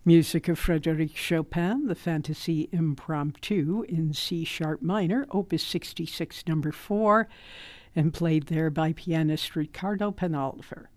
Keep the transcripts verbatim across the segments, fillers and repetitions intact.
Music of Frédéric Chopin, the Fantasy Impromptu in C sharp minor, opus sixty-six, number four, and played there by pianist Ricardo Penalver.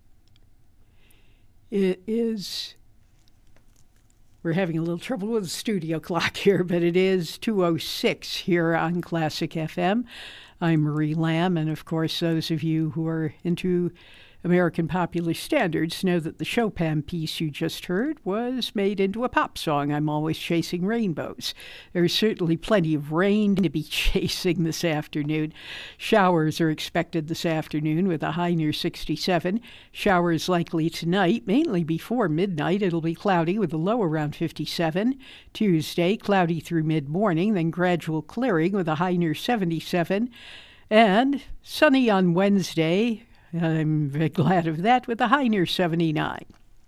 It is, we're having a little trouble with the studio clock here, but it is two oh six here on Classic F M. I'm Marie Lamb, and of course, those of you who are into American popular standards know that the Chopin piece you just heard was made into a pop song, I'm Always Chasing Rainbows. There's certainly plenty of rain to be chasing this afternoon. Showers are expected this afternoon with a high near sixty-seven. Showers likely tonight, mainly before midnight. It'll be cloudy with a low around fifty-seven. Tuesday, cloudy through mid-morning, then gradual clearing with a high near seventy-seven. And sunny on Wednesday. I'm very glad of that, with a high near seventy-nine.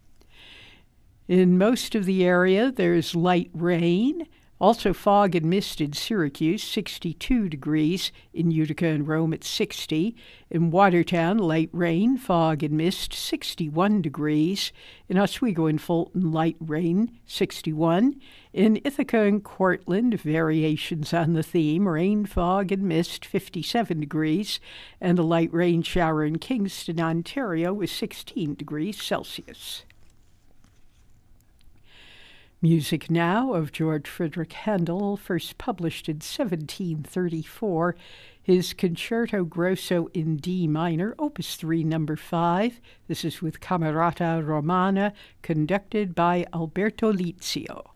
In most of the area, there's light rain. Also fog and mist in Syracuse, sixty-two degrees. In Utica and Rome at sixty. In Watertown, light rain, fog and mist, sixty-one degrees. In Oswego and Fulton, light rain, sixty-one. In Ithaca and Cortland, variations on the theme, rain, fog, and mist, fifty-seven degrees. And a light rain shower in Kingston, Ontario, with sixteen degrees Celsius. Music now of George Friedrich Handel, first published in seventeen thirty-four, his Concerto Grosso in D minor, opus three, number five. This is with Camerata Romana, conducted by Alberto Lizio.